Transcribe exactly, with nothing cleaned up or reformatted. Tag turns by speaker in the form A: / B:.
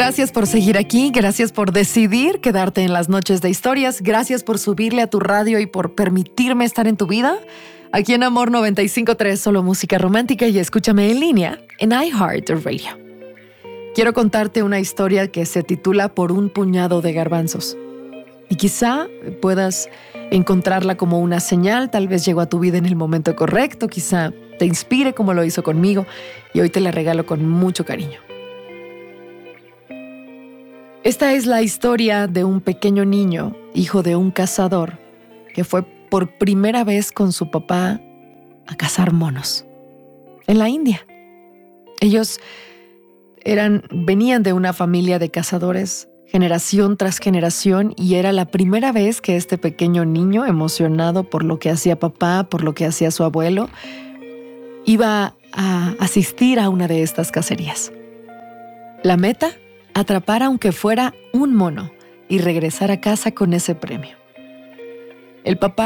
A: Gracias por seguir aquí, gracias por decidir quedarte en las noches de historias, gracias por subirle a tu radio y por permitirme estar en tu vida. Aquí en Amor noventa y cinco punto tres, solo música romántica, y escúchame en línea en iHeartRadio. Quiero contarte una historia que se titula Por un puñado de garbanzos. Y quizá puedas encontrarla como una señal, tal vez llegó a tu vida en el momento correcto, quizá te inspire como lo hizo conmigo, y hoy te la regalo con mucho cariño. Esta es la historia de un pequeño niño, hijo de un cazador, que fue por primera vez con su papá a cazar monos en la India. Ellos eran, venían de una familia de cazadores, generación tras generación, y era la primera vez que este pequeño niño, emocionado por lo que hacía papá, por lo que hacía su abuelo, iba a asistir a una de estas cacerías. La meta: atrapar aunque fuera un mono y regresar a casa con ese premio. El papá